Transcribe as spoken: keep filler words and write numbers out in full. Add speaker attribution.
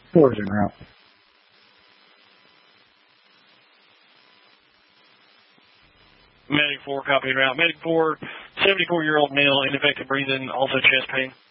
Speaker 1: Four is en route.
Speaker 2: Medic four, copy en route. Medic four, seventy-four-year-old male, ineffective breathing, also chest pain.